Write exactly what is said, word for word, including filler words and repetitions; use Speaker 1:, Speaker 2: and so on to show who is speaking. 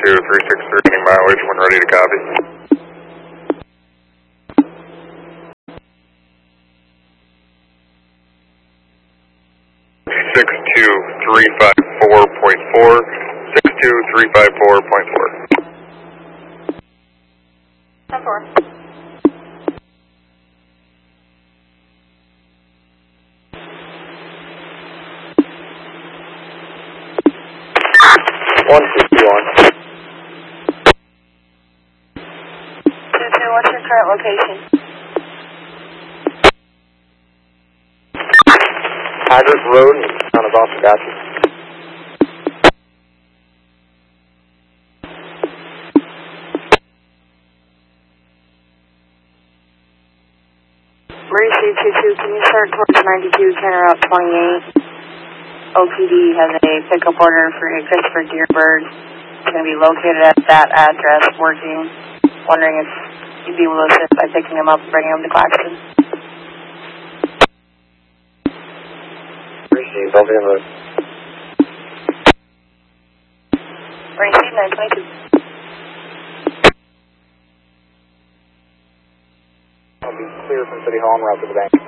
Speaker 1: two three six three, any mileage when ready to copy. six two three five four point four, six two three five four point four.
Speaker 2: ten four.
Speaker 3: one two two one.
Speaker 2: two two, what's your current location?
Speaker 3: Haggard Road in town of Oswegatchie.
Speaker 2: Marie C two two, can you start towards ninety-two, turn route twenty-eight? O P D has a pickup order for a Christopher Deerbird. It's going to be located at that address, working. Wondering if you'd be able to assist by picking him up and bringing him to Claxton.
Speaker 3: Received, I'll be in the...
Speaker 2: Received, nine twenty-two.
Speaker 3: I'll be clear from City Hall and route to the bank.